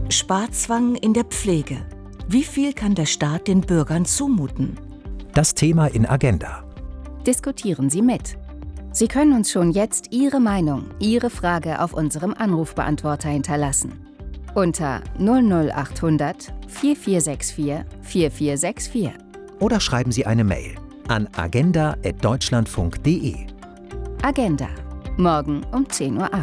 Sparzwang in der Pflege. Wie viel kann der Staat den Bürgern zumuten? Das Thema in Agenda. Diskutieren Sie mit. Sie können uns schon jetzt Ihre Meinung, Ihre Frage auf unserem Anrufbeantworter hinterlassen. Unter 00800 4464 4464. Oder schreiben Sie eine Mail an agenda@deutschlandfunk.de. Agenda. Morgen um 10:08 Uhr.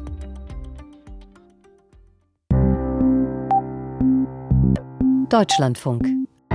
Deutschlandfunk.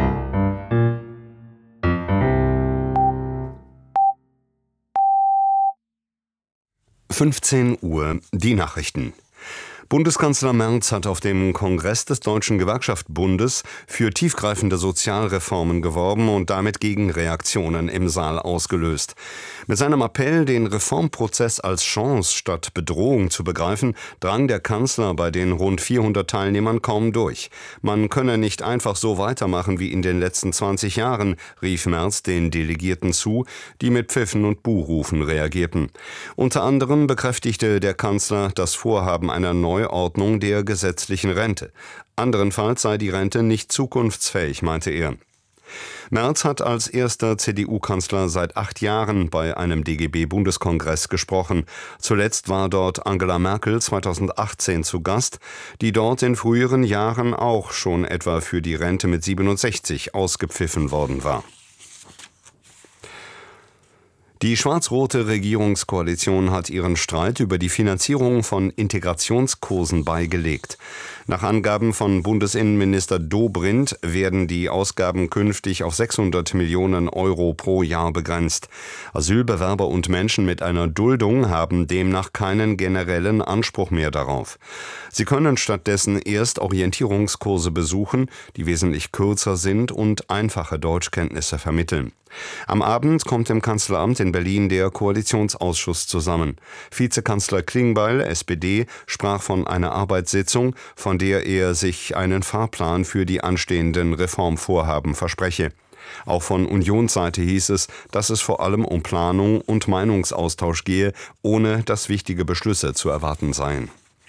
Uhr, die Nachrichten. Bundeskanzler Merz hat auf dem Kongress des Deutschen Gewerkschaftsbundes für tiefgreifende Sozialreformen geworben und damit Gegenreaktionen im Saal ausgelöst. Mit seinem Appell, den Reformprozess als Chance statt Bedrohung zu begreifen, drang der Kanzler bei den rund 400 Teilnehmern kaum durch. Man könne nicht einfach so weitermachen wie in den letzten 20 Jahren, rief Merz den Delegierten zu, die mit Pfiffen und Buhrufen reagierten. Unter anderem bekräftigte der Kanzler das Vorhaben einer Neuordnung der gesetzlichen Rente. Anderenfalls sei die Rente nicht zukunftsfähig, meinte er. Merz hat als erster CDU-Kanzler seit 8 Jahren bei einem DGB-Bundeskongress gesprochen. Zuletzt war dort Angela Merkel 2018 zu Gast, die dort in früheren Jahren auch schon etwa für die Rente mit 67 ausgepfiffen worden war. Die schwarz-rote Regierungskoalition hat ihren Streit über die Finanzierung von Integrationskursen beigelegt. Nach Angaben von Bundesinnenminister Dobrindt werden die Ausgaben künftig auf 600 Millionen Euro pro Jahr begrenzt. Asylbewerber und Menschen mit einer Duldung haben demnach keinen generellen Anspruch mehr darauf. Sie können stattdessen erst Orientierungskurse besuchen, die wesentlich kürzer sind und einfache Deutschkenntnisse vermitteln. Am Abend kommt im Kanzleramt in Berlin der Koalitionsausschuss zusammen. Vizekanzler Klingbeil, SPD, sprach von einer Arbeitssitzung, von der er sich einen Fahrplan für die anstehenden Reformvorhaben verspreche. Auch von Unionsseite hieß es, dass es vor allem um Planung und Meinungsaustausch gehe, ohne dass wichtige Beschlüsse zu erwarten seien.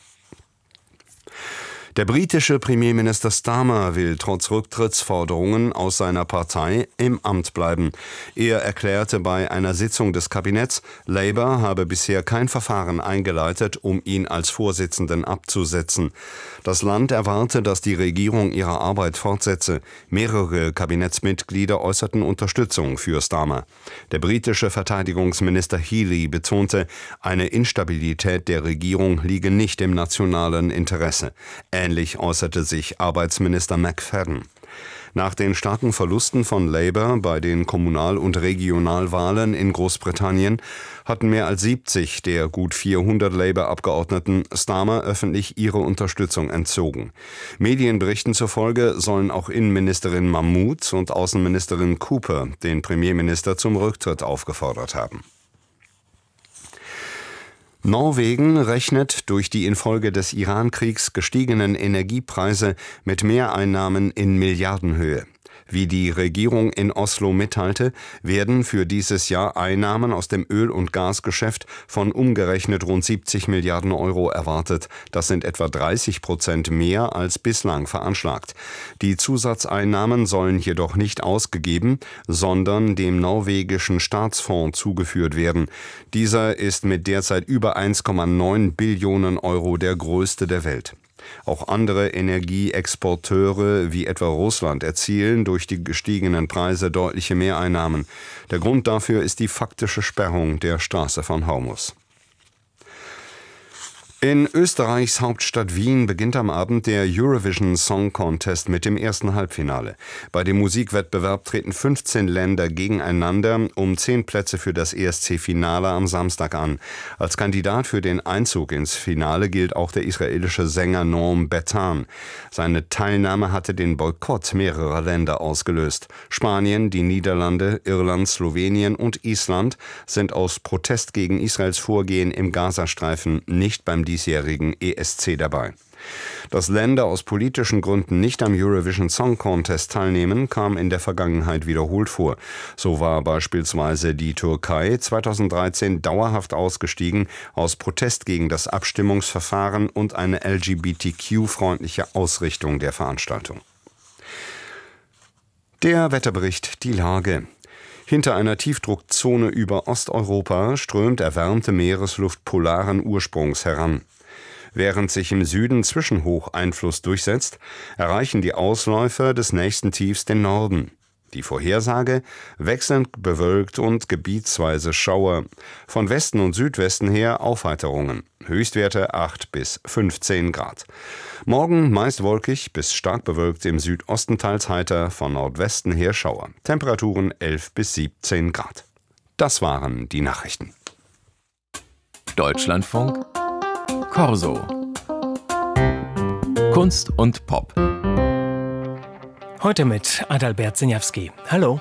Der britische Premierminister Starmer will trotz Rücktrittsforderungen aus seiner Partei im Amt bleiben. Er erklärte bei einer Sitzung des Kabinetts, Labour habe bisher kein Verfahren eingeleitet, um ihn als Vorsitzenden abzusetzen. Das Land erwarte, dass die Regierung ihre Arbeit fortsetze. Mehrere Kabinettsmitglieder äußerten Unterstützung für Starmer. Der britische Verteidigungsminister Healey betonte, eine Instabilität der Regierung liege nicht im nationalen Interesse. Ähnlich äußerte sich Arbeitsminister McFadden. Nach den starken Verlusten von Labour bei den Kommunal- und Regionalwahlen in Großbritannien hatten mehr als 70 der gut 400 Labour-Abgeordneten Starmer öffentlich ihre Unterstützung entzogen. Medienberichten zufolge sollen auch Innenministerin Mahmood und Außenministerin Cooper den Premierminister zum Rücktritt aufgefordert haben. Norwegen rechnet durch die infolge des Iran-Kriegs gestiegenen Energiepreise mit Mehreinnahmen in Milliardenhöhe. Wie die Regierung in Oslo mitteilte, werden für dieses Jahr Einnahmen aus dem Öl- und Gasgeschäft von umgerechnet rund 70 Milliarden Euro erwartet. Das sind etwa 30% mehr als bislang veranschlagt. Die Zusatzeinnahmen sollen jedoch nicht ausgegeben, sondern dem norwegischen Staatsfonds zugeführt werden. Dieser ist mit derzeit über 1,9 Billionen Euro der größte der Welt. Auch andere Energieexporteure wie etwa Russland erzielen durch die gestiegenen Preise deutliche Mehreinnahmen. Der Grund dafür ist die faktische Sperrung der Straße von Hormuz. In Österreichs Hauptstadt Wien beginnt am Abend der Eurovision Song Contest mit dem ersten Halbfinale. Bei dem Musikwettbewerb treten 15 Länder gegeneinander um 10 Plätze für das ESC-Finale am Samstag an. Als Kandidat für den Einzug ins Finale gilt auch der israelische Sänger Noam Betan. Seine Teilnahme hatte den Boykott mehrerer Länder ausgelöst. Spanien, die Niederlande, Irland, Slowenien und Island sind aus Protest gegen Israels Vorgehen im Gazastreifen nicht beim diesjährigen ESC dabei. Dass Länder aus politischen Gründen nicht am Eurovision Song Contest teilnehmen, kam in der Vergangenheit wiederholt vor. So war beispielsweise die Türkei 2013 dauerhaft ausgestiegen aus Protest gegen das Abstimmungsverfahren und eine LGBTQ-freundliche Ausrichtung der Veranstaltung. Der Wetterbericht, die Lage. Hinter einer Tiefdruckzone über Osteuropa strömt erwärmte Meeresluft polaren Ursprungs heran. Während sich im Süden Zwischenhocheinfluss durchsetzt, erreichen die Ausläufer des nächsten Tiefs den Norden. Die Vorhersage: wechselnd bewölkt und gebietsweise Schauer. Von Westen und Südwesten her Aufheiterungen. Höchstwerte 8 bis 15 Grad. Morgen meist wolkig bis stark bewölkt, im Südosten teils heiter, von Nordwesten her Schauer. Temperaturen 11 bis 17 Grad. Das waren die Nachrichten. Deutschlandfunk Corso. Kunst und Pop. Heute mit Adalbert Siniawski. Hallo.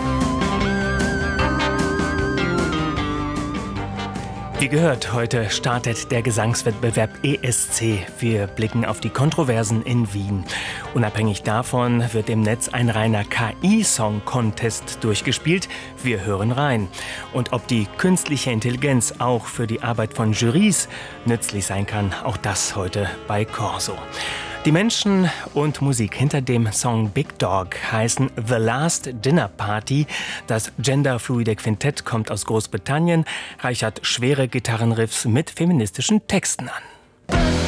Wie gehört, heute startet der Gesangswettbewerb ESC. Wir blicken auf die Kontroversen in Wien. Unabhängig davon wird im Netz ein reiner KI-Song-Contest durchgespielt. Wir hören rein. Und ob die künstliche Intelligenz auch für die Arbeit von Jurys nützlich sein kann, auch das heute bei Corso. Die Menschen und Musik hinter dem Song Big Dog heißen The Last Dinner Party. Das genderfluide Quintett kommt aus Großbritannien, reichert schwere Gitarrenriffs mit feministischen Texten an.